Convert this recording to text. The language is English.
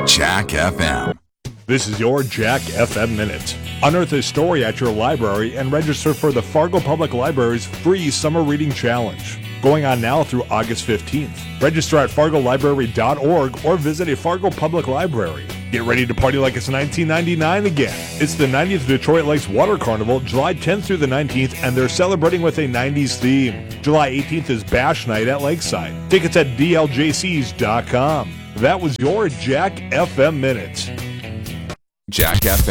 Jack FM. This is your Jack FM Minute. Unearth a story at your library and register for the Fargo Public Library's free Summer Reading Challenge. Going on now through August 15th. Register at fargolibrary.org or visit a Fargo Public Library. Get ready to party like it's 1999 again. It's the 90th Detroit Lakes Water Carnival, July 10th through the 19th, and they're celebrating with a 90s theme. July 18th is Bash Night at Lakeside. Tickets at dljcs.com. That was your Jack FM Minute. Jack FM.